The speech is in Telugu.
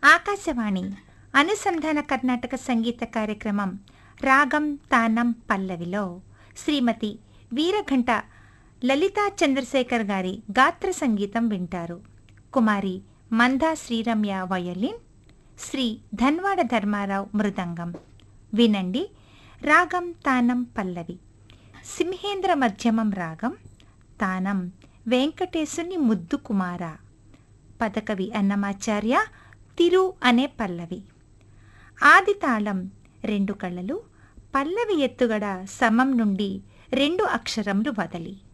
ఆకాశవాణి అనుసంధాన కర్ణాటక సంగీత కార్యక్రమం రాగం తానం పల్లవిలో శ్రీమతి వీరఘంట లలితా చంద్రశేఖర్ గారి గాత్ర సంగీతం వింటారు. కుమారి మందా శ్రీరమ్య వయోలిన్, శ్రీ ధన్వాడ ధర్మారావు మృదంగం. వినండి రాగం తానం పల్లవి. సింహేంద్ర మధ్యమం రాగం. తానం వెంకటేశుని ముద్దు కుమార. పదకవి అన్నమాచార్య. తిరు అనే పల్లవి. ఆది తాళం 2 కళలు. పల్లవి ఎత్తుగడ సమం నుండి 2 అక్షరములు వదలి.